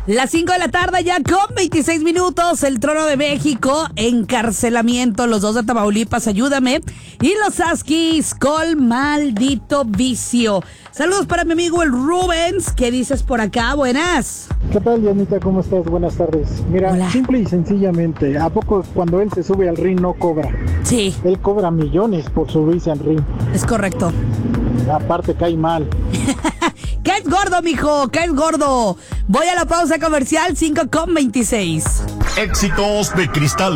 Las 5 de la tarde ya con 26 minutos, el Trono de México, encarcelamiento, los dos de Tamaulipas, ayúdame, y los Askis con Maldito Vicio. Saludos para mi amigo el Rubens, ¿qué dices por acá? Buenas. ¿Qué tal, Dianita? ¿Cómo estás? Buenas tardes. Mira, Hola. Simple y sencillamente, ¿a poco cuando él se sube al ring no cobra? Sí, Él cobra millones por subirse al ring. es correcto. Aparte cae mal. Caes gordo, mijo, caes gordo. Voy a la pausa comercial, 5 con 26. Éxitos de Cristal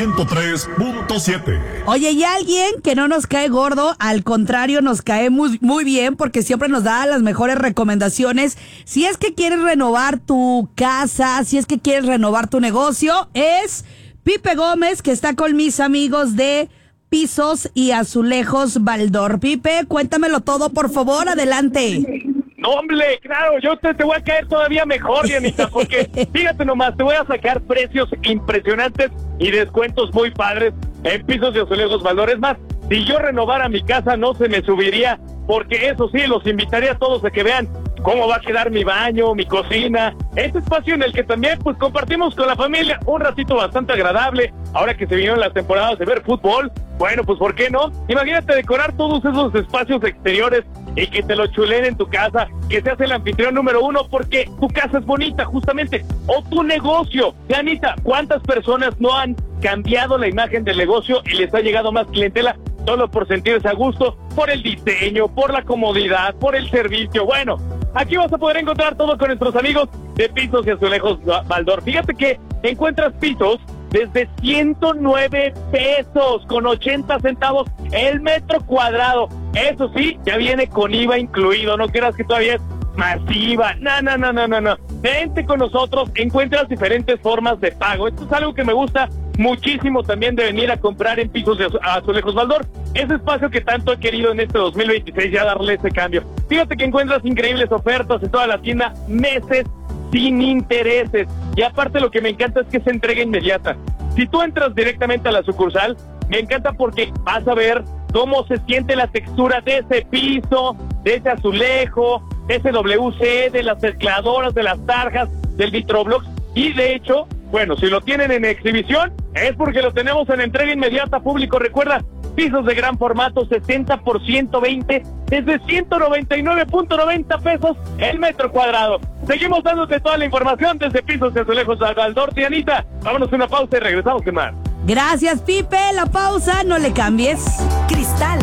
103.7. Oye, y alguien que no nos cae gordo, al contrario, nos cae muy, muy bien porque siempre nos da las mejores recomendaciones. Si es que quieres renovar tu casa, si es que quieres renovar tu negocio, es Pipe Gómez, que está con mis amigos de Pisos y Azulejos Baldor. Pipe, cuéntamelo todo, por favor, adelante. No, hombre, claro, yo te voy a caer todavía mejor, Dianita, porque fíjate nomás, te voy a sacar precios impresionantes y descuentos muy padres en Pisos y Azulejos Baldor. Es más, si yo renovara mi casa no se me subiría, porque eso sí, los invitaría a todos a que vean cómo va a quedar mi baño, mi cocina, este espacio en el que también pues compartimos con la familia un ratito bastante agradable. Ahora que se vinieron las temporadas de ver fútbol, bueno, pues ¿por qué no? Imagínate decorar todos esos espacios exteriores y que te lo chulen en tu casa, que seas el anfitrión número uno porque tu casa es bonita justamente, o tu negocio. Dianita, ¿cuántas personas no han cambiado la imagen del negocio y les ha llegado más clientela solo por sentirse a gusto, por el diseño, por la comodidad, por el servicio? Bueno, aquí vas a poder encontrar todo con nuestros amigos de Pisos y Azulejos Baldor. Fíjate que encuentras pisos desde 109 pesos con 80 centavos el metro cuadrado. Eso sí, ya viene con IVA incluido, no creas que todavía es masiva. No. Vente con nosotros, encuentras diferentes formas de pago. Esto es algo que me gusta muchísimo también de venir a comprar en Pisos de Azulejos Baldor. Ese espacio que tanto he querido en este 2026, ya darle ese cambio. Fíjate que encuentras increíbles ofertas en toda la tienda, meses sin intereses. Y aparte lo que me encanta es que es entrega inmediata. Si tú entras directamente a la sucursal, me encanta porque vas a ver cómo se siente la textura de ese piso, de ese azulejo, de ese WC, de las mezcladoras, de las tarjas, del Vitroblox. Y de hecho, bueno, si lo tienen en exhibición, es porque lo tenemos en entrega inmediata, público. Recuerda, pisos de gran formato, 60 por 120, desde 199.90 pesos el metro cuadrado. Seguimos dándote toda la información desde Pisos de Azulejos Baldor. Dianita, vámonos a una pausa y regresamos con más. Gracias, Pipe, la pausa, no le cambies. Cristal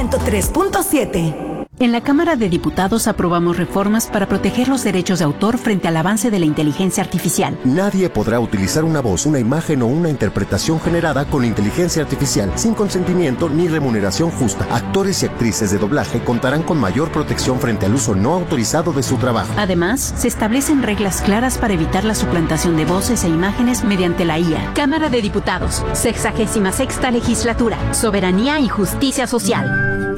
103.7. En la Cámara de Diputados aprobamos reformas para proteger los derechos de autor frente al avance de la inteligencia artificial. Nadie podrá utilizar una voz, una imagen o una interpretación generada con inteligencia artificial sin consentimiento ni remuneración justa. Actores y actrices de doblaje contarán con mayor protección frente al uso no autorizado de su trabajo. Además, se establecen reglas claras para evitar la suplantación de voces e imágenes mediante la IA. Cámara de Diputados, 66ª Legislatura, Soberanía y Justicia Social.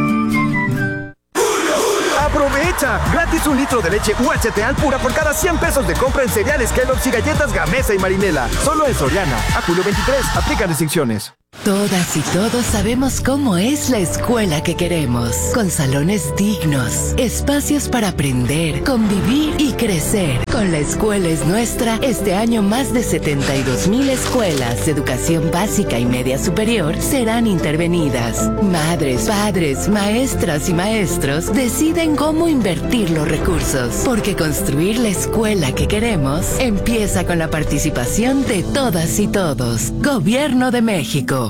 ¡Aprovecha! Gratis 1 litro de leche UHT Alpura por cada 100 pesos de compra en cereales Kellogg's y galletas Gamesa y Marinela. Solo en Soriana. A julio 23. Aplican restricciones. Todas y todos sabemos cómo es la escuela que queremos, con salones dignos, espacios para aprender, convivir y crecer. Con La Escuela es Nuestra, este año más de 72,000 escuelas de educación básica y media superior serán intervenidas. Madres, padres, maestras y maestros deciden cómo invertir los recursos, porque construir la escuela que queremos empieza con la participación de todas y todos. Gobierno de México.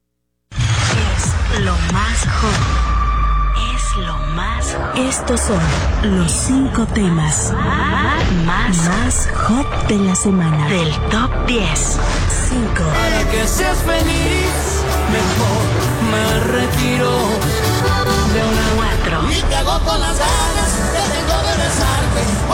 Lo más hot. Es lo más hot. Estos son los 5 temas más hot de la semana. Del top 10. 5. Para que seas feliz, mejor me retiro de una 4. Y te hago con las ganas que tengo de besarte.